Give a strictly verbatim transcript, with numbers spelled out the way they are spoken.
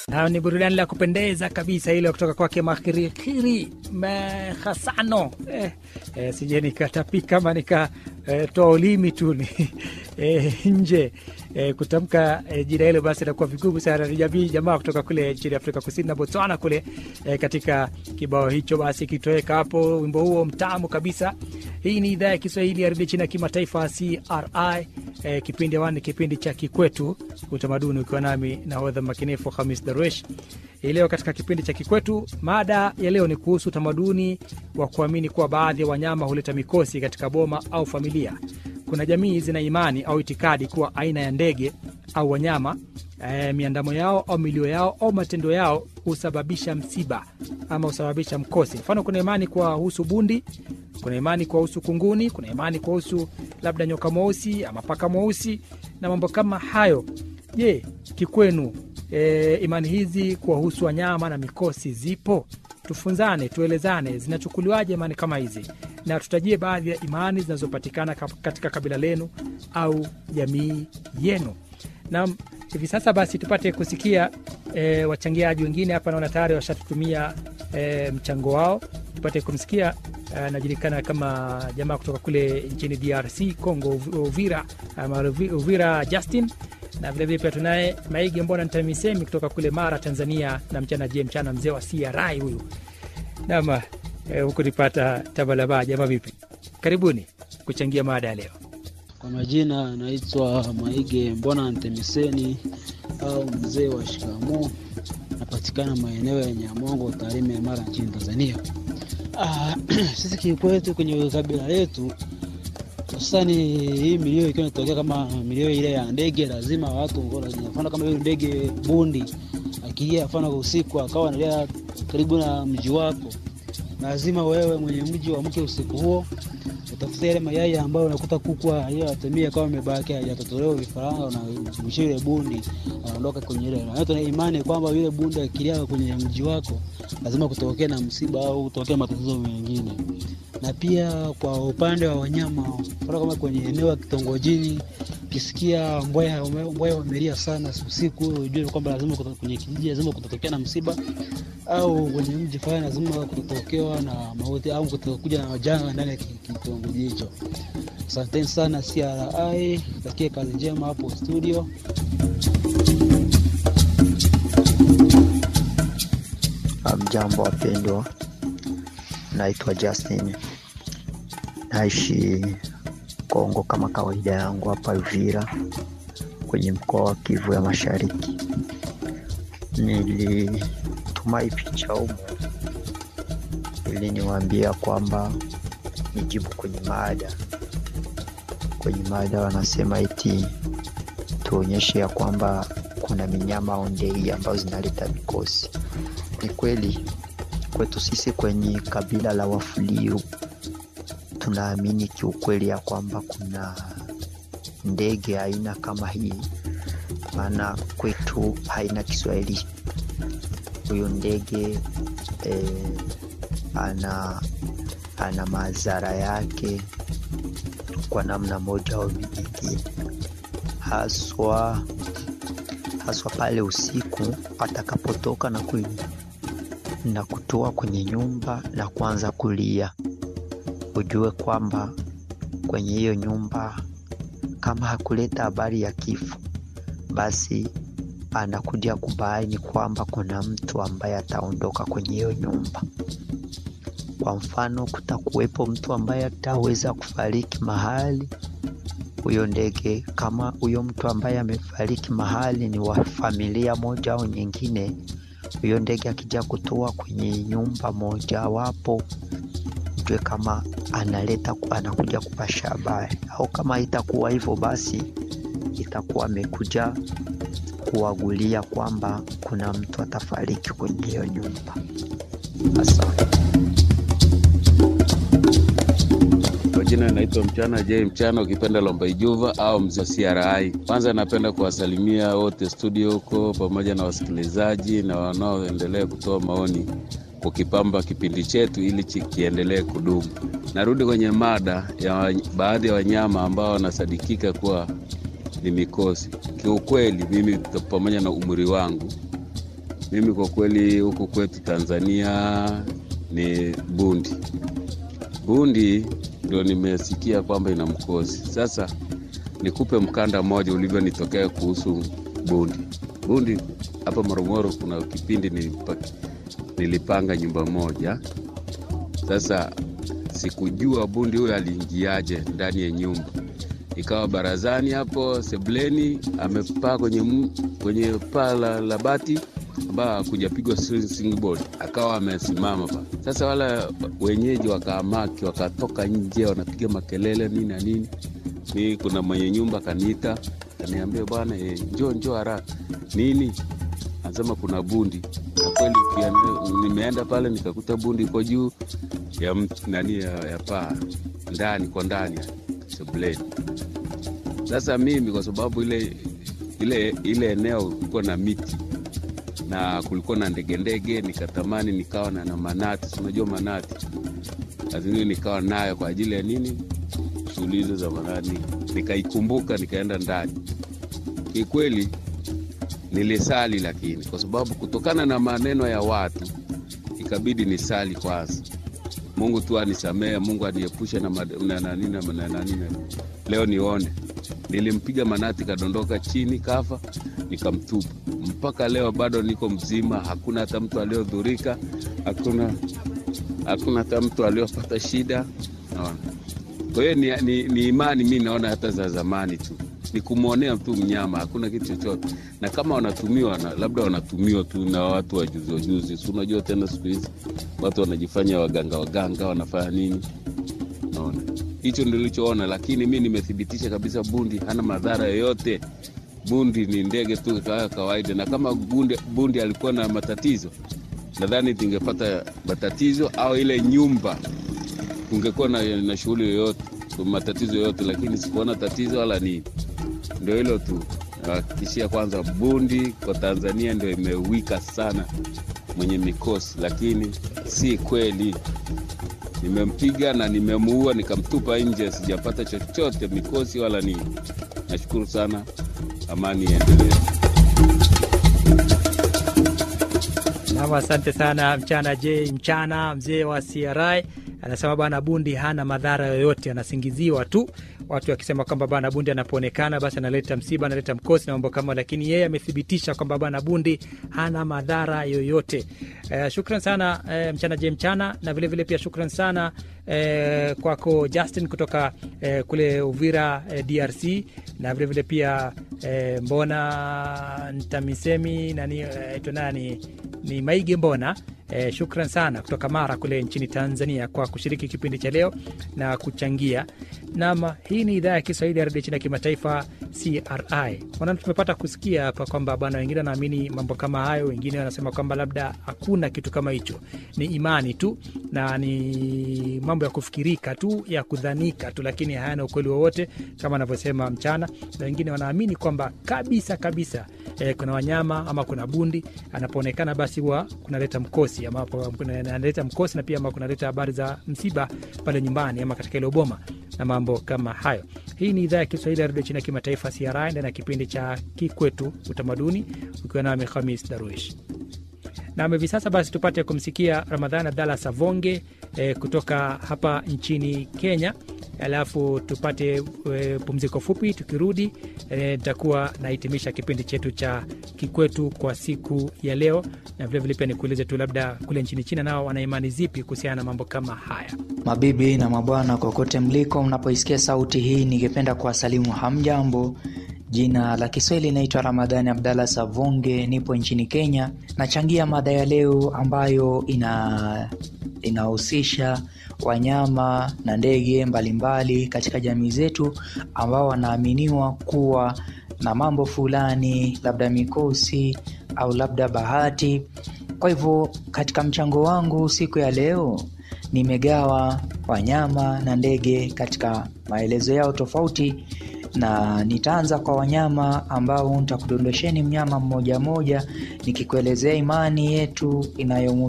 Na ni burudani la kupendeza kabisa ile kutoka kwake Makhirikiri Mehasano. Eh, eh, sije nikatapika kama nika eh, toa ulimi tu ni eh, nje eh, kutamka eh, jina hilo basi inakuwa vigumu sana. Ni jamii jamaa kutoka kule nchini Afrika Kusini na Botswana kule eh, katika kibao hicho basi kitoweka hapo wimbo huo mtamu kabisa. Hii ni idhaa ya Kiswahili ya redio China kimataifa C R I. Eh, kipindi wani kipindi cha Kikwetu Utamaduni, ukiwa nami na hodha makinifu Khamis Darwesh. Leo katika kipindi cha Kikwetu, mada ya leo ni kuhusu utamaduni wa kuamini kuwa baadhi ya wanyama huleta mikosi katika boma au familia. Kuna jamii zina imani au itikadi kuwa aina ya ndege au wanyama e, miandamo yao au milio yao au matendo yao husababisha msiba ama husababisha mkosi. Mfano, kuna imani kwa husu bundi, kuna imani kwa husu kunguni, kuna imani kwa husu labda nyoka mweusi ama paka mweusi na mambo kama hayo. Je, kikwenu e, imani hizi kwa husu wanyama na mikosi zipo? Tufunzane, tuelezane, zinachukuliwaje imani kama hizi, na tutajie baadhi ya imani zinazopatikana katika kabila lenu au jamii yenu. Na hivi sasa basi tupate kusikia e, wachangiaji wengine hapa. Naona tayari washatutumia e, mchango wao. Tupate kumsikia e, anajulikana kama jamaa kutoka kule nchini D R C Congo, Uvira, ama Uvira Justin. Na vile vile pia tunaye Maige Mbona Ntamisemi kutoka kule Mara, Tanzania. Na mchana je mchana mzee wa C R I huyu. Nama e, huku nipata tabalaba. Jamaa vipi? Karibuni kuchangia mada ya leo. Kwa majina naitwa Maige Mbona Ntamiseni au mzee wa shikamoo. Napatikana maeneo ya Nyamongo, Tarime, Mara nchini Tanzania. Ah, sisi kikwetu kwenye kabila letu sasa ni hii milio ikiwa inatokea kama milio ile ya ndege, lazima watu ngola mfano kama hiyo ndege bundi akilia mfano usiku akawa analia karibu na mji wako, lazima wewe mwenye mji uamke usiku huo utafuta ile mayai ambayo unakuta kukua hiyo atamia kama imebaki hajatotolewa vifaranga na mshire bundi anaondoka kwenye ile. Na tuna imani kwamba yule bundi akilia kwenye mji wako lazima kutokea na msiba au kutokea matatizo mengine. Na pia kwa upande wa wanyama, kwa kama kwenye eneo la kitongojini kisikia mbweha mbweha wamelia sana usiku, unajua kwamba lazima kwenye kijiji lazima kutatokea na msiba, au kwenye mji fulani lazima kutatokea na mauti au kutakuja na majanga ndani ya kitongoji hicho. Asante sana C R I, takie kazi njema hapo studio. Jambo wapendwa, naitwa Justin, naishi Kongo kama kawaida yangu hapa Uvira kwenye mkoa wa Kivu ya Mashariki. Nilitumai picha huko ili niwaambia kwamba nijibu kwenye mada. Kwenye mada wanasema eti tuonyeshe ya kwamba kuna minyama ondei ambazo zinaleta mikosi. Ni kweli kwetu sisi kwenye kabila la Wafuliru tunaamini kiukweli ya kwamba kuna ndege aina kama hii, maana kwetu haina Kiswahili. Huyo ndege eh, ana ana madhara yake kwa namna moja au nyingine, haswa haswa pale usiku atakapotoka na kuingia na kutoa kwenye nyumba na kuanza kulia. Ujue kwamba kwenye hiyo nyumba kama hakuleta habari ya kifo, basi anakuja kubaini kwamba kuna mtu ambaye ataondoka kwenye hiyo nyumba. Kwa mfano, kutakuwepo mtu ambaye ataweza kufariki mahali, huyo ndege kama huyo mtu ambaye amefariki mahali ni wa familia moja au nyingine, huyo ndege akija kutoa kwenye nyumba moja wapo, ujue kama analeta anakuja kupasha habari. Au kama itakuwa hivyo, basi itakuwa amekuja kuwagulia kwamba kuna mtu atafariki kwenye hiyo nyumba. Asante. Kwa jina naitwa Mchana J Mchana, ukipenda Lomba Ijuva au mzee C R I. Kwanza napenda kuwasalimia wote studio huko pamoja na wasikilizaji na wanaoendelea kutoa maoni kukipamba kipindi chetu ili kiendelee kudumu. Narudi kwenye mada ya baadhi ya wanyama ambao wanasadikika kuwa ni mikosi. Kiukweli mimi pamoja na umri wangu Mimi kwa kweli huku kwetu Tanzania ni bundi. Bundi ndio nimesikia kwamba ina mkosi. Sasa nikupe mkanda mmoja ulivyonitokea kuhusu bundi. Bundi hapa Morogoro kuna kipindi nilipaka, nilipanga nyumba moja. Sasa sikujua bundi huyo aliingiaje ndani ya nyumba. Ikawa barazani hapo sebleni amepaa kwenye kwenye paa la, la bati ambao kujapigwa swing board, akawa amesimama pa. Sasa wala wenyeji wakaamaki, wakatoka nje wanapiga makelele nini na nini. Ni kuna mwenye nyumba kaniita, kaniambia bwana eh, njoo njoo haraka. Nini? Anasema kuna bundi. Na kweli nimeenda pale nikakuta bundi kwa juu ya nani ya, ya paa ndani kwa ndani sebleni. Sasa mimi kwa sababu ile ile ile eneo kulikuwa na miti na kulikuwa na ndege ndege, nikatamani nikawa na, na manati, unajua manati. Lazima nikawa nayo kwa ajili ya nini? Shughuli hizo za manati. Nikaikumbuka nikaenda ndani. Kikweli nilisali, lakini kwa sababu kutokana na maneno ya watu ikabidi nisali kwanza. Mungu tu anisamee, Mungu aniepushe na na nini na nini. Leo nione. Nilimpiga manati kadondoka chini kafa, nikamtupa. Mpaka leo bado niko mzima, hakuna hata mtu aliyodhurika, hakuna hakuna hata mtu aliyopata shida. Naona. Kwa hiyo ni, ni, ni imani mimi naona hata za zamani tu. Ni kumuonea mtu mnyama, hakuna kitu chochote. Na kama wanatumiwa na labda wanatumiwa tu na watu wa juzi juzi. Si unajua tena siku hizi watu wanajifanya waganga waganga wanafanya nini? Naona. Hicho ndio nilichoona, lakini mimi nimethibitisha kabisa bundi hana madhara yoyote. Bundi ni ndege tu kama kawaida, na kama bundi, bundi alikuwa na matatizo, nadhani tingepata matatizo au ile nyumba ungekuwa na, na shughuli yoyote, matatizo yoyote, lakini sikuona tatizo wala nini. Ndio hilo tu. Hakikishia kwanza bundi kwa Tanzania ndio imewika sana mwenye mikosi, lakini si kweli. Nimempiga na nimemuua nikamtupa nje, sijapata chochote mikosi wala nini. Nashukuru sana. Amani endelee. Na asante sana Mchana J Mchana, mzee wa C R I. Anasema bana bundi hana madhara yoyote, anasingiziwa tu. Watu wakisema kwamba bana bundi anapoonekana basi analeta msiba, analeta mkosi na mambo kama, lakini yeye amethibitisha kwamba bana bundi hana madhara yoyote. Eh, shukran sana eh, Mchana J Mchana, na vile vile pia shukran sana eh, kwako Justin kutoka eh, kule Uvira eh, D R C, na vile vile pia eh, mbona Ntamisemi nani eh, nani ni Maige mbona. Eh, shukran sana kutoka Mara kule nchini Tanzania kwa kushiriki kipindi cha leo na kuchangia. Nama hii ni idhaa ya Kiswahili ya Radio China Kimataifa C R I. Wana tumepata kusikia hapa kwamba bwana wengine wanaamini mambo kama hayo, wengine wanasema kwamba labda hakuna kitu kama hicho. Ni imani tu na ni mambo ya kufikirika tu, ya kudhanika tu, lakini hayana ukweli wowote kama anavyosema Mchana. Na wengine wanaamini kwamba kabisa kabisa eh, kuna wanyama ama kuna bundi anapoonekana basi huwa kunaleta mkosi, ama kunaleta mkosi na pia ama kunaleta habari za msiba pale nyumbani ama katika ile boma na mambo kama hayo. Hii ni idhaa ya Kiswahili ya Radio China Kimataifa C R I, ndani ya kipindi cha Kikwetu Utamaduni, ukiwa nami Khamis Darwish. Na hivi sasa basi tupate kumsikia Ramadhani Abdalla Savonge eh, kutoka hapa nchini Kenya. Alafu tupate e, pumziko fupi. Tukirudi nitakuwa e, nahitimisha kipindi chetu cha Kikwetu kwa siku ya leo, na vile vile pia nikuulize tu labda kule nchini China nao wana imani zipi kuhusiana na mambo kama haya. Mabibi na mabwana kokote mliko, mnapoisikia sauti hii ningependa kuwasalimu hamjambo. Jina la Kiswahili naitwa Ramadhani Abdalla Savonge, nipo nchini Kenya. Nachangia mada ya leo ambayo ina inahusisha wanyama na ndege mbalimbali katika jamii zetu ambao wanaaminiwa kuwa na mambo fulani, labda mikosi au labda bahati. Kwa hivyo katika mchango wangu siku ya leo nimegawa wanyama na ndege katika maelezo yao tofauti, na nitaanza kwa wanyama ambao nitakudondosheni mnyama mmoja mmoja nikikuelezea imani yetu inayo